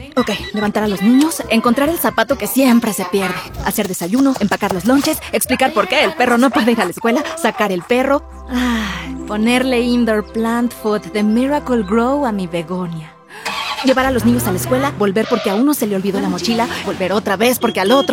Ok, levantar a los niños, encontrar el zapato que siempre se pierde, hacer desayuno, empacar los lonches, explicar por qué el perro no puede ir a la escuela, sacar el perro, ponerle indoor plant food de Miracle Grow a mi begonia. Llevar a los niños a la escuela, volver porque a uno se le olvidó la mochila, volver otra vez porque al otro